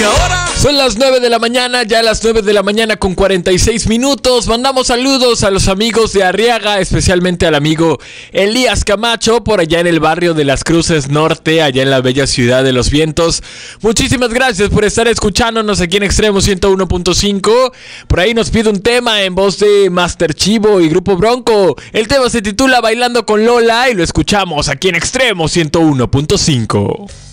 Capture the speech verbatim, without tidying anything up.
una hora. Son las nueve de la mañana, ya las nueve de la mañana con cuarenta y seis minutos. Mandamos saludos a los amigos de Arriaga, especialmente al amigo Elías Camacho, por allá en el barrio de Las Cruces Norte, allá en la bella ciudad de Los Vientos. Muchísimas gracias por estar escuchándonos aquí en Extremo ciento uno punto cinco. Por ahí nos pide un tema en voz de Master Chivo y Grupo Bronco. El tema se titula Bailando con Lola y lo escuchamos aquí en Extremo ciento uno punto cinco.